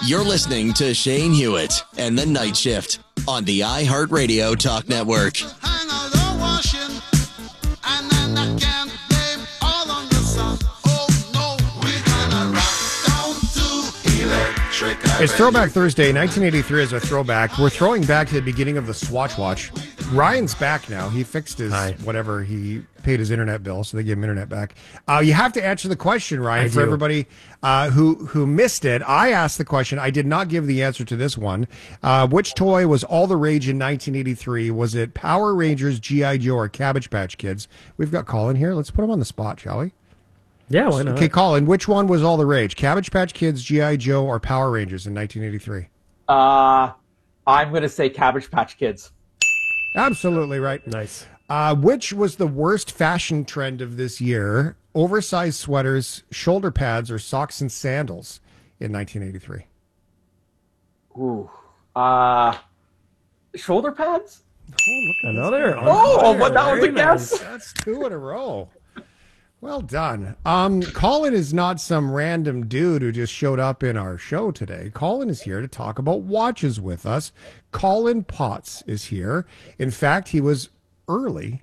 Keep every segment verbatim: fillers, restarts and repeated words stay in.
You're listening to Shane Hewitt and the Night Shift on the iHeartRadio Talk Network. It's Throwback Thursday. nineteen eighty-three is a throwback. We're throwing back to the beginning of the Swatch Watch. Ryan's back now. He fixed his Hi. whatever. He paid his internet bill, so they gave him internet back. Uh, you have to answer the question, Ryan, I for do. everybody uh, who who missed it. I asked the question. I did not give the answer to this one. Uh, which toy was all the rage in nineteen eighty-three? Was it Power Rangers, G I. Joe, or Cabbage Patch Kids? We've got Colin here. Let's put him on the spot, shall we? Yeah, why not? Okay, Colin, which one was all the rage? Cabbage Patch Kids, G I. Joe, or Power Rangers in nineteen eighty-three? Uh, I'm going to say Cabbage Patch Kids. Absolutely right. Nice. Uh, which was the worst fashion trend of this year? Oversized sweaters, shoulder pads, or socks and sandals in nineteen eighty-three? Ooh. Uh, shoulder pads? Oh, look at Another. this guy. Oh, Very but that was a nice. guess. That's two in a row. Well done. Um, Colin is not some random dude who just showed up in our show today. Colin is here to talk about watches with us. Colin Potts is here. In fact, he was early.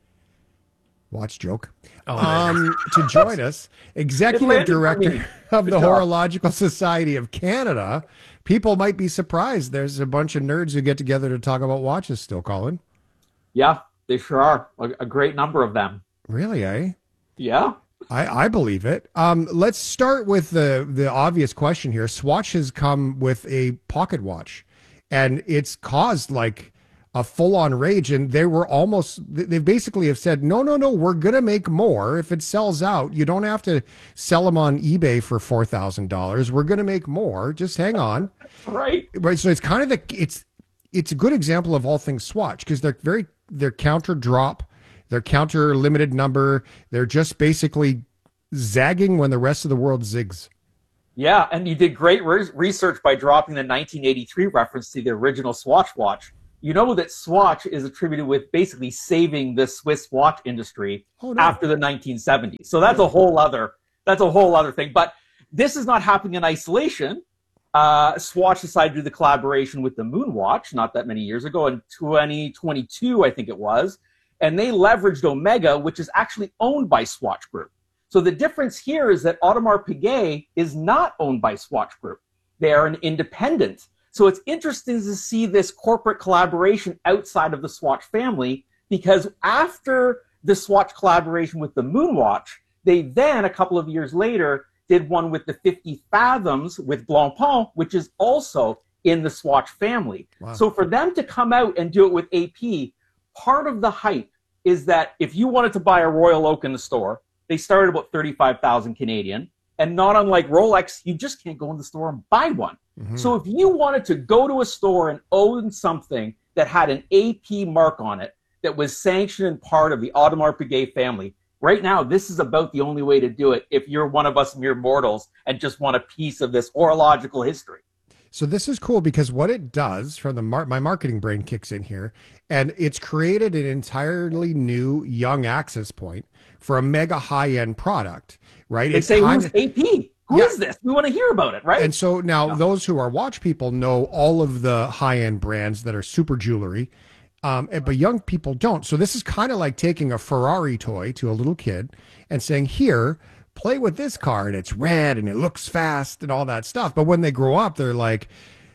Watch joke. Oh, um, to join us, executive landed for director me. of Good the job. Horological Society of Canada. People might be surprised. There's a bunch of nerds who get together to talk about watches still, Colin. Yeah, they sure are. A, a great number of them. Really, eh? Yeah. I, I believe it. Um, let's start with the, the obvious question here. Swatch has come with a pocket watch, and it's caused like a full-on rage, and they were almost, they basically have said, no, no, no, we're going to make more. If it sells out, you don't have to sell them on eBay for four thousand dollars. We're going to make more. Just hang on. Right. Right. So it's kind of the, it's, it's a good example of all things Swatch because they're very, they're counter drop. They're counter limited number. They're just basically zagging when the rest of the world zigs. Yeah, and you did great re- research by dropping the nineteen eighty-three reference to the original Swatch watch. You know that Swatch is attributed with basically saving the Swiss watch industry Oh, no. after the nineteen seventies. So that's a whole other that's a whole other thing. But this is not happening in isolation. Uh, Swatch decided to do the collaboration with the Moon watch not that many years ago, in twenty twenty-two, I think it was. And they leveraged Omega, which is actually owned by Swatch Group. So the difference here is that Audemars Piguet is not owned by Swatch Group. They are an independent. So it's interesting to see this corporate collaboration outside of the Swatch family, because after the Swatch collaboration with the Moon watch, they then, a couple of years later, did one with the fifty Fathoms with Blancpain, which is also in the Swatch family. Wow. So for them to come out and do it with A P, part of the hype is that if you wanted to buy a Royal Oak in the store, they started about thirty-five thousand Canadian. And not unlike Rolex, you just can't go in the store and buy one. Mm-hmm. So if you wanted to go to a store and own something that had an A P mark on it, that was sanctioned and part of the Audemars Piguet family, right now, this is about the only way to do it if you're one of us mere mortals and just want a piece of this horological history. So this is cool because what it does from the mar- my marketing brain kicks in here, and it's created an entirely new young access point for a mega high end product, right? They It's say, kind who's of- A P? Who Yeah. is this? We want to hear about it, right? And so now Yeah. those who are watch people know all of the high end brands that are super jewelry, um, and, but young people don't. So this is kind of like taking a Ferrari toy to a little kid and saying, here, play with this car, and it's red and it looks fast and all that stuff. But when they grow up, they're like,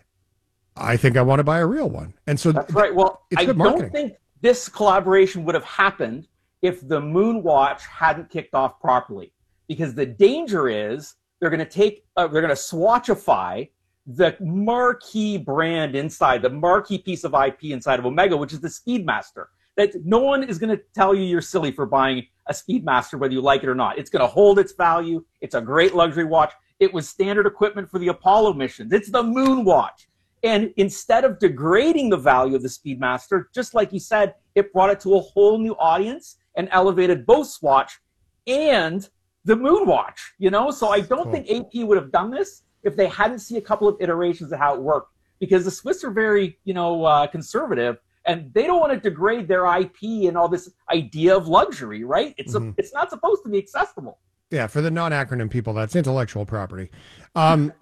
I think I want to buy a real one. And so That's right. Well, it's I good don't marketing. think this collaboration would have happened if the Moon watch hadn't kicked off properly, because the danger is they're going to take, uh, they're going to swatchify the marquee brand inside, the marquee piece of I P inside of Omega, which is the Speedmaster. That no one is going to tell you you're silly for buying a Speedmaster, whether you like it or not. It's going to hold its value. It's a great luxury watch. It was standard equipment for the Apollo missions. It's the Moon watch. And instead of degrading the value of the Speedmaster, just like you said, it brought it to a whole new audience and elevated both Swatch and the Moon watch, you know? So I don't Cool. think A P would have done this if they hadn't seen a couple of iterations of how it worked, because the Swiss are very, you know, uh, conservative, and they don't want to degrade their I P and all this idea of luxury, right? It's Mhm. a, it's not supposed to be accessible. Yeah, for the non-acronym people, that's intellectual property. Um,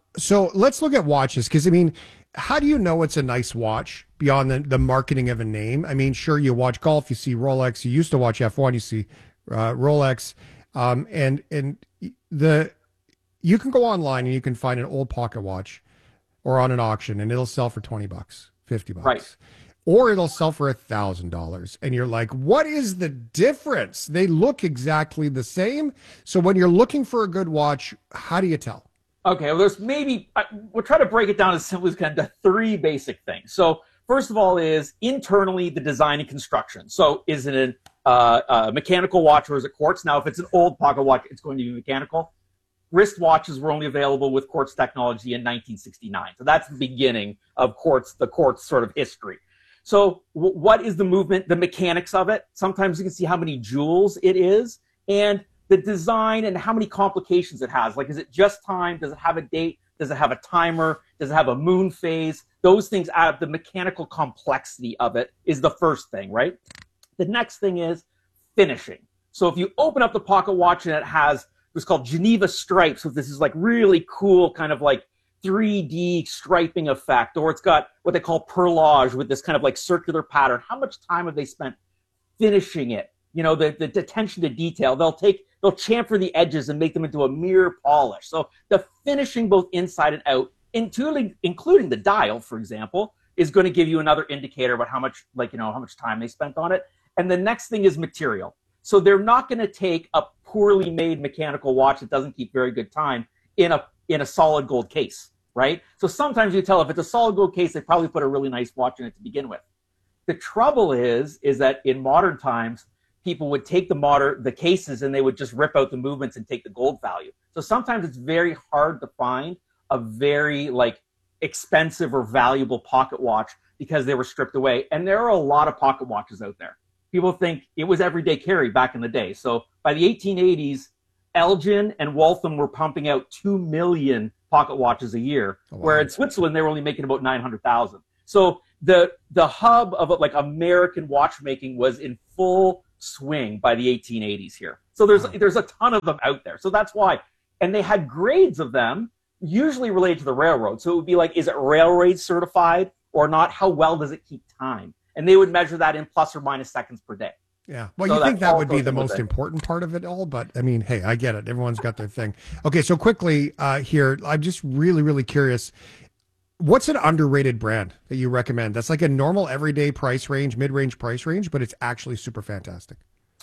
So let's look at watches, because I mean, how do you know it's a nice watch beyond the, the marketing of a name? I mean, sure, you watch golf, you see Rolex. You used to watch F one, you see uh, Rolex, um, and and the you can go online and you can find an old pocket watch or on an auction, and it'll sell for twenty bucks, fifty bucks. Right. Or it'll sell for a thousand dollars, and you're like, "What is the difference?" They look exactly the same. So when you're looking for a good watch, how do you tell? Okay, well, there's maybe we'll try to break it down as simply as kind of three basic things. So first of all, is internally the design and construction. So is it a, uh, a mechanical watch or is it quartz? Now, if it's an old pocket watch, it's going to be mechanical. Wristwatches were only available with quartz technology in nineteen sixty-nine. So that's the beginning of quartz, the quartz sort of history. So w- what is the movement, the mechanics of it? Sometimes you can see how many jewels it is, and the design and how many complications it has. Like, is it just time? Does it have a date? Does it have a timer? Does it have a moon phase? Those things add up. The mechanical complexity of it is the first thing, right? The next thing is finishing. So if you open up the pocket watch and it has what's called Geneva stripes, so this is like really cool kind of like three D striping effect, or it's got what they call perlage with this kind of like circular pattern. How much time have they spent finishing it? You know, the, the attention to detail. They'll take, they'll chamfer the edges and make them into a mirror polish. So the finishing both inside and out, including, including the dial, for example, is going to give you another indicator about how much, like, you know, how much time they spent on it. And the next thing is material. So they're not going to take a poorly made mechanical watch that doesn't keep very good time in a, in a solid gold case, right? So sometimes you tell if it's a solid gold case, they probably put a really nice watch in it to begin with. The trouble is, is that in modern times, people would take the modern, the cases and they would just rip out the movements and take the gold value. So sometimes it's very hard to find a very like expensive or valuable pocket watch because they were stripped away. And there are a lot of pocket watches out there. People think it was everyday carry back in the day. So by the eighteen eighties, Elgin and Waltham were pumping out two million pocket watches a year, oh, wow. where in Switzerland, they were only making about nine hundred thousand. So the the hub of like American watchmaking was in full swing by the eighteen eighties here. So there's wow. there's a ton of them out there. So that's why. And they had grades of them, usually related to the railroad. So it would be like, is it railroad certified or not? How well does it keep time? And they would measure that in plus or minus seconds per day. Yeah. Well, so you think that would be the most important part of it all, but I mean, hey, I get it. Everyone's got their thing. Okay. So quickly uh, here, I'm just really, really curious. What's an underrated brand that you recommend? That's like a normal everyday price range, mid-range price range, but it's actually super fantastic.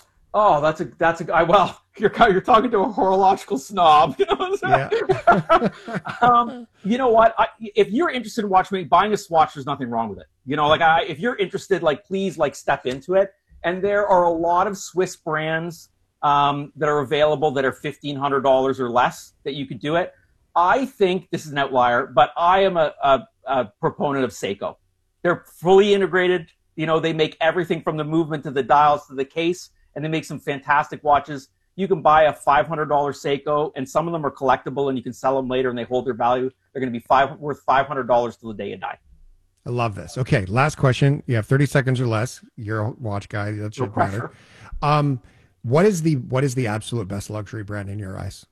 Oh, that's a, that's a, I, well, you're you're talking to a horological snob. You know what I'm saying? Yeah. um, you know what? I, if you're interested in watchmaking, buying a Swatch, there's nothing wrong with it. You know, like I, if you're interested, like please, like step into it. And there are a lot of Swiss brands um, that are available that are fifteen hundred dollars or less that you could do it. I think this is an outlier, but I am a, a, a proponent of Seiko. They're fully integrated. You know, they make everything from the movement to the dials to the case, and they make some fantastic watches. You can buy a five hundred dollars Seiko, and some of them are collectible, and you can sell them later, and they hold their value. They're going to be five, worth five hundred dollars till the day you die. I love this. Okay, last question. You have thirty seconds or less. You're a watch guy. That should no matter. Um, what is the what is the absolute best luxury brand in your eyes?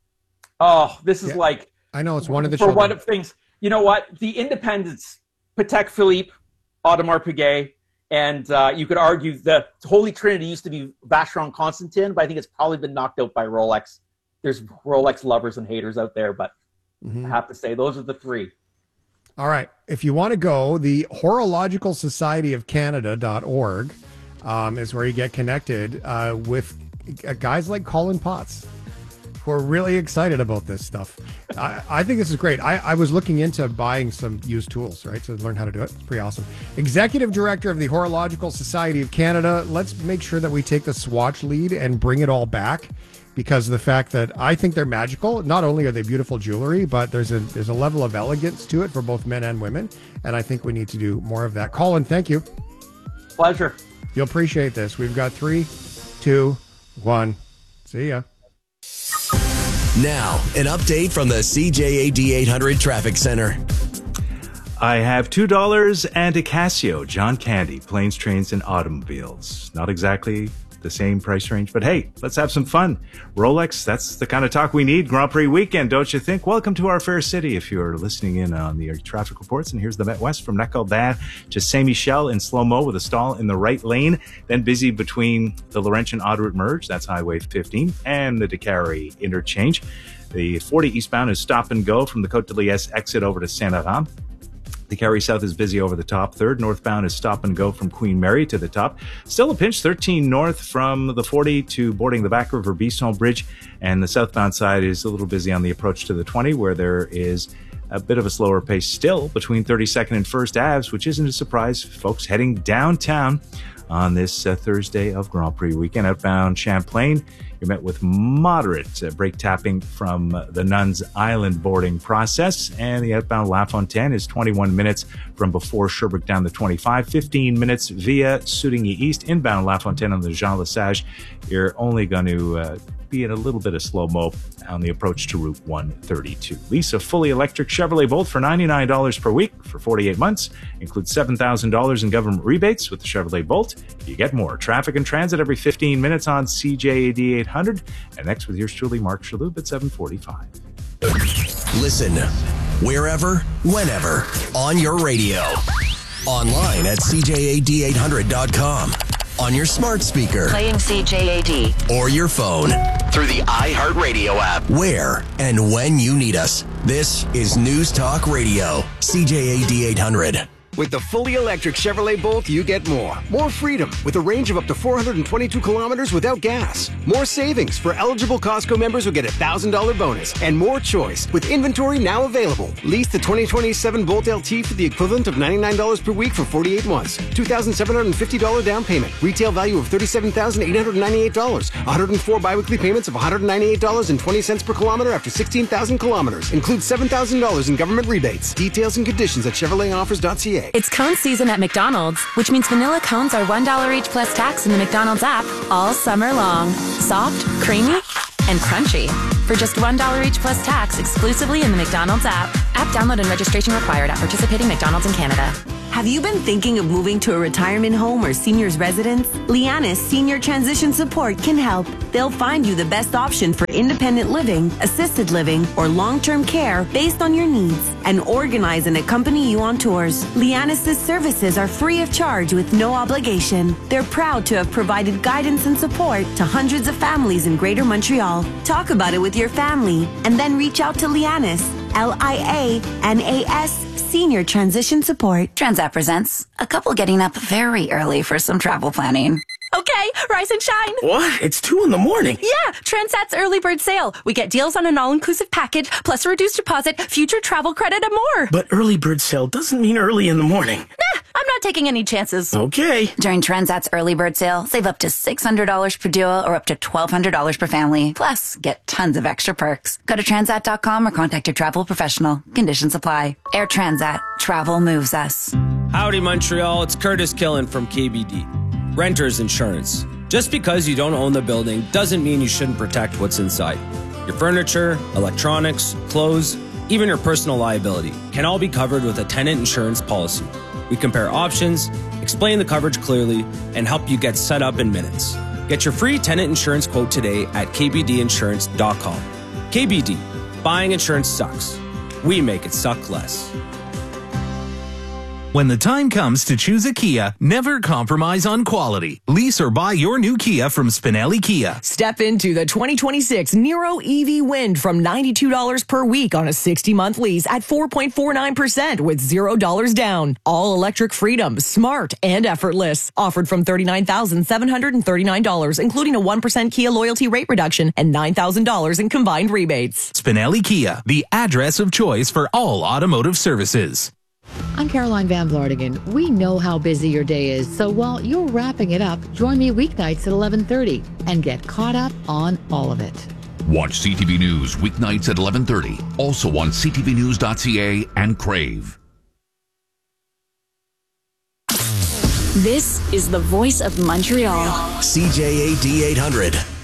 Oh, this is yeah. like I know it's one of the for children. one of things. You know what? The independents, Patek Philippe, Audemars Piguet, and uh, you could argue the Holy Trinity used to be Vacheron Constantin, but I think it's probably been knocked out by Rolex. There's Rolex lovers and haters out there, but mm-hmm. I have to say those are the three. All right. If you want to go, the Horological Society of Canada dot org um, is where you get connected uh, with guys like Colin Potts, who are really excited about this stuff. I, I think this is great. I, I was looking into buying some used tools, right, to learn how to do it. It's pretty awesome. Executive Director of the Horological Society of Canada. Let's make sure that we take the Swatch lead and bring it all back, because of the fact that I think they're magical. Not only are they beautiful jewelry, but there's a there's a level of elegance to it for both men and women, and I think we need to do more of that. Colin, thank you. Pleasure. You'll appreciate this. We've got three, two, one. See ya. Now, an update from the C J A D eight hundred Traffic Center. I have two dollars and a Casio, John Candy, Planes, Trains, and Automobiles. Not exactly the same price range. But hey, let's have some fun. Rolex, that's the kind of talk we need. Grand Prix weekend, don't you think? Welcome to our fair city if you're listening in on the traffic reports. And here's the Met West from Neck-Albin to Saint-Michel in slow-mo with a stall in the right lane. Then busy between the Laurentian Odd Route Merge, that's Highway fifteen, and the Décarie interchange. The forty eastbound is stop and go from the Côte de Liesse exit over to Saint-Laurent. The Décarie South is busy over the top. Third northbound is stop and go from Queen Mary to the top. Still a pinch, thirteen north from the forty to boarding the Back River Bisson Bridge. And the southbound side is a little busy on the approach to the twenty, where there is a bit of a slower pace still between thirty-second and First Avenue, which isn't a surprise. Folks heading downtown on this uh, Thursday of Grand Prix weekend. Outbound Champlain, you're met with moderate uh, brake tapping from uh, the Nuns Island boarding process. And the outbound La Fontaine is twenty-one minutes from before Sherbrooke down the twenty-five, fifteen minutes via Soudigny East. Inbound La Fontaine on the Jean Lesage, you're only going to uh, be in a little bit of slow-mo on the approach to Route one thirty-two. Lease a fully electric Chevrolet Bolt for ninety-nine dollars per week for forty-eight months. Includes seven thousand dollars in government rebates with the Chevrolet Bolt. You get more. Traffic and transit every fifteen minutes on C J A D eight hundred. And next with yours truly, Mark Shalhoub at seven forty-five. Listen wherever, whenever, on your radio. Online at C J A D eight hundred dot com. On your smart speaker. Playing C J A D. Or your phone. Through the iHeartRadio app. Where and when you need us. This is News Talk Radio. C J A D eight hundred. With the fully electric Chevrolet Bolt, you get more. More freedom with a range of up to four hundred twenty-two kilometers without gas. More savings for eligible Costco members who get a one thousand dollars bonus. And more choice with inventory now available. Lease the twenty twenty-seven Bolt L T for the equivalent of ninety-nine dollars per week for forty-eight months. two thousand seven hundred fifty dollars down payment. Retail value of thirty-seven thousand eight hundred ninety-eight dollars. one hundred four biweekly payments of one hundred ninety-eight dollars and twenty cents per kilometer after sixteen thousand kilometers. Includes seven thousand dollars in government rebates. Details and conditions at Chevrolet Offers dot C A. It's cone season at McDonald's, which means vanilla cones are one dollar each plus tax in the McDonald's app all summer long. Soft, creamy, and crunchy. For just one dollar each plus tax exclusively in the McDonald's app. App download and registration required at participating McDonald's in Canada. Have you been thinking of moving to a retirement home or senior's residence? Lianis Senior Transition Support can help. They'll find you the best option for independent living, assisted living, or long-term care based on your needs and organize and accompany you on tours. Lianis' services are free of charge with no obligation. They're proud to have provided guidance and support to hundreds of families in Greater Montreal. Talk about it with your family and then reach out to Lianis, L I A N A S, Senior Transition Support. Transat presents a couple getting up very early for some travel planning. Okay, rise and shine. What? It's two in the morning. Yeah, Transat's early bird sale. We get deals on an all-inclusive package, plus a reduced deposit, future travel credit, and more. But early bird sale doesn't mean early in the morning. Nah, I'm not taking any chances. Okay. During Transat's early bird sale, save up to six hundred dollars per duo or up to twelve hundred dollars per family. Plus, get tons of extra perks. Go to transat dot com or contact your travel professional. Conditions apply. Air Transat. Travel moves us. Howdy, Montreal. It's Curtis Killen from K B D. Renters Insurance. Just because you don't own the building doesn't mean you shouldn't protect what's inside. Your furniture, electronics, clothes, even your personal liability can all be covered with a tenant insurance policy. We compare options, explain the coverage clearly, and help you get set up in minutes. Get your free tenant insurance quote today at k b d insurance dot com. K B D. Buying insurance sucks. We make it suck less. When the time comes to choose a Kia, never compromise on quality. Lease or buy your new Kia from Spinelli Kia. Step into the twenty twenty-six Niro E V Wind from ninety-two dollars per week on a sixty-month lease at four point four nine percent with zero dollars down. All electric freedom, smart, and effortless. Offered from thirty-nine thousand seven hundred thirty-nine dollars, including a one percent Kia loyalty rate reduction and nine thousand dollars in combined rebates. Spinelli Kia, the address of choice for all automotive services. I'm Caroline Van Vlartigan. We know how busy your day is, so while you're wrapping it up, join me weeknights at eleven thirty and get caught up on all of it. Watch C T V News weeknights at eleven thirty, also on c t v news dot c a and Crave. This is the voice of Montreal. C J A D eight hundred.